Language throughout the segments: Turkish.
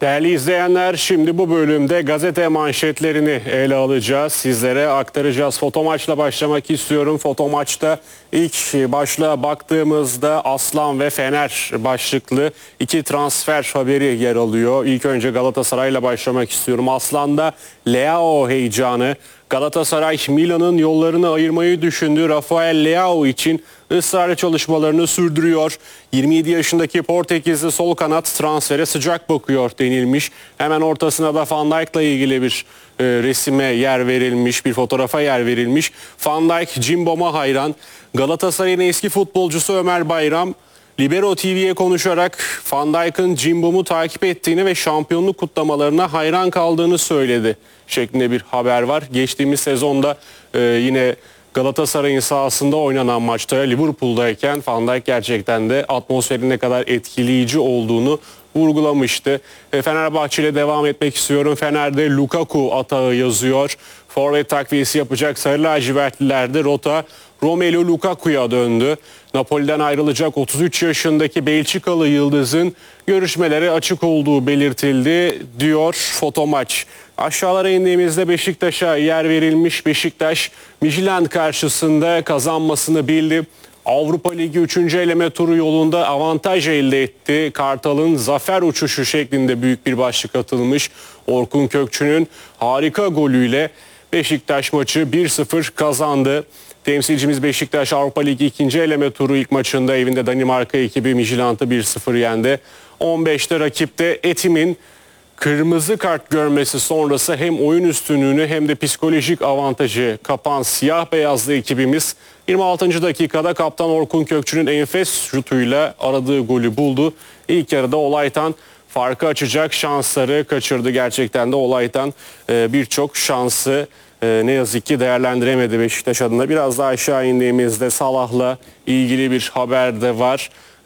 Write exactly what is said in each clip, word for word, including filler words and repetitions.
Değerli izleyenler, şimdi bu bölümde gazete manşetlerini ele alacağız. Sizlere aktaracağız. Fotomaçla başlamak istiyorum. Fotomaçta ilk başlığa baktığımızda Aslan ve Fener başlıklı iki transfer haberi yer alıyor. İlk önce Galatasaray'la başlamak istiyorum. Aslan'da Leao heyecanı. Galatasaray Milan'ın yollarını ayırmayı düşündüğü Rafael Leao için ısrarlı çalışmalarını sürdürüyor. yirmi yedi yaşındaki Portekizli sol kanat transfere sıcak bakıyor denilmiş. Hemen ortasına da Van Dijk'la ilgili bir e, resime yer verilmiş, bir fotoğrafa yer verilmiş. Van Dijk Cimbom'a hayran. Galatasaray'ın eski futbolcusu Ömer Bayram Libero T V'ye konuşarak Van Dijk'ın Cimbom'u takip ettiğini ve şampiyonluk kutlamalarına hayran kaldığını söyledi şeklinde bir haber var. Geçtiğimiz sezonda e, yine Galatasaray'ın sahasında oynanan maçta Liverpool'dayken Van Dijk gerçekten de atmosferin ne kadar etkileyici olduğunu vurgulamıştı. E, Fenerbahçe ile devam etmek istiyorum. Fener'de Lukaku atağı yazıyor. Forvet takviyesi yapacak Sarı lacivertlilerde rota Romelu Lukaku'ya döndü. Napoli'den ayrılacak otuz üç yaşındaki Belçikalı yıldızın görüşmelere açık olduğu belirtildi diyor Fotomaç. Aşağılara indiğimizde Beşiktaş'a yer verilmiş. Beşiktaş Midtjylland karşısında kazanmasını bildi. Avrupa Ligi üçüncü eleme turu yolunda avantaj elde etti. Kartal'ın zafer uçuşu şeklinde büyük bir başlık atılmış. Orkun Kökçü'nün harika golüyle Beşiktaş maçı bir sıfır kazandı. Temsilcimiz Beşiktaş Avrupa Ligi ikinci eleme turu ilk maçında evinde Danimarka ekibi Midtjylland'ı bir sıfır yendi. on beşte rakipte Etim'in kırmızı kart görmesi sonrası hem oyun üstünlüğünü hem de psikolojik avantajı kapan siyah beyazlı ekibimiz yirmi altıncı dakikada kaptan Orkun Kökçü'nün enfes şutuyla aradığı golü buldu. İlk yarıda Olaytan farkı açacak şansları kaçırdı. Gerçekten de Olaytan birçok şansı ne yazık ki değerlendiremedi Beşiktaş adına. Biraz daha aşağı indiğimizde Salah'la ilgili bir haber de var.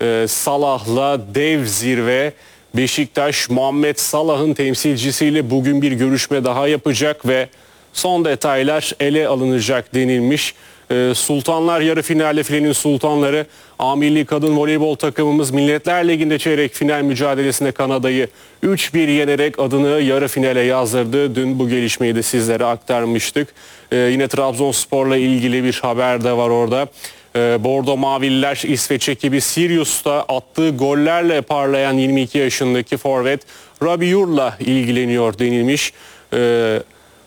Salah'la dev zirve. Beşiktaş Muhammed Salah'ın temsilcisiyle bugün bir görüşme daha yapacak ve son detaylar ele alınacak denilmiş. Sultanlar yarı finalde filenin sultanları A Milli Kadın Voleybol takımımız Milletler Ligi'nde çeyrek final mücadelesinde Kanada'yı üç bir yenerek adını yarı finale yazdırdı. Dün bu gelişmeyi de sizlere aktarmıştık. Ee, yine Trabzonspor'la ilgili bir haber de var orada. Ee, Bordo Mavililer İsveç ekibi Sirius'ta attığı gollerle parlayan yirmi iki yaşındaki forvet Rabiur'la ilgileniyor denilmiş. Ee,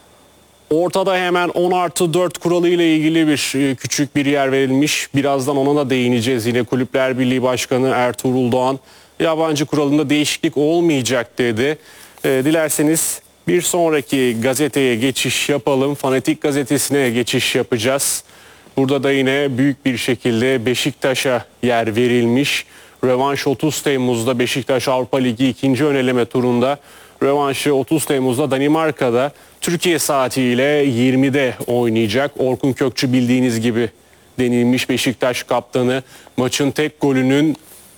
Ortada hemen on artı dört kuralı ile ilgili bir küçük bir yer verilmiş. Birazdan ona da değineceğiz. Yine Kulüpler Birliği Başkanı Ertuğrul Doğan yabancı kuralında değişiklik olmayacak dedi. E, dilerseniz bir sonraki gazeteye geçiş yapalım. Fanatik gazetesine geçiş yapacağız. Burada da yine büyük bir şekilde Beşiktaş'a yer verilmiş. Rövanş otuz Temmuz'da Beşiktaş Avrupa Ligi ikinci öneleme turunda. Rövanşı otuz Temmuz'da Danimarka'da Türkiye saatiyle yirmide oynayacak. Orkun Kökçü bildiğiniz gibi denilmiş Beşiktaş kaptanı maçın tek golünün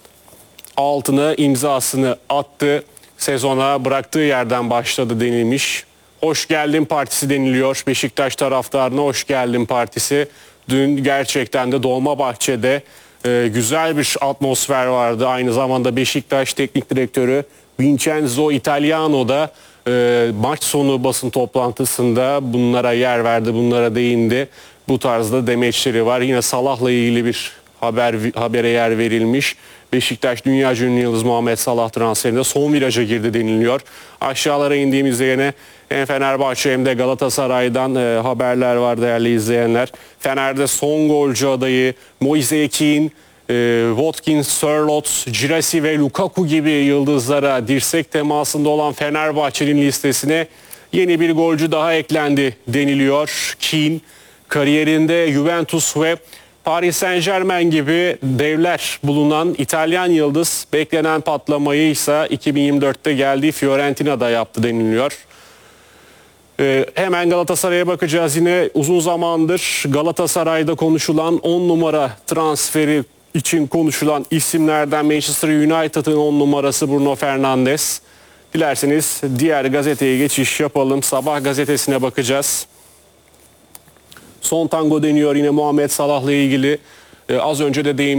altına imzasını attı. Sezona bıraktığı yerden başladı denilmiş. Hoş geldin partisi deniliyor. Beşiktaş taraftarına hoş geldin partisi. Dün gerçekten de Dolmabahçe'de e, güzel bir atmosfer vardı. Aynı zamanda Beşiktaş Teknik Direktörü Vincenzo Italiano da e, maç sonu basın toplantısında bunlara yer verdi, bunlara değindi. Bu tarzda demeçleri var. Yine Salah'la ilgili bir haber habere yer verilmiş. Beşiktaş dünyaca ünlü yıldız Muhammed Salah transferinde son viraja girdi deniliyor. Aşağılara indiğimizde yine hem Fenerbahçe hem de Galatasaray'dan e, haberler var değerli izleyenler. Fener'de son golcü adayı Moise Kean, E, Watkins, Sörloth, Girassi ve Lukaku gibi yıldızlara dirsek temasında olan Fenerbahçe'nin listesine yeni bir golcü daha eklendi deniliyor. Kean kariyerinde Juventus ve Paris Saint-Germain gibi devler bulunan İtalyan yıldız beklenen patlamayı ise iki bin yirmi dörtte geldiği Fiorentina'da yaptı deniliyor. Ee, hemen Galatasaray'a bakacağız. Yine uzun zamandır Galatasaray'da konuşulan on numara transferi için konuşulan isimlerden Manchester United'ın on numarası Bruno Fernandes. Dilerseniz diğer gazeteye geçiş yapalım. Sabah gazetesine bakacağız. Son tango deniyor yine Muhammed Salah'la ilgili. Ee, az önce de değinmiştim.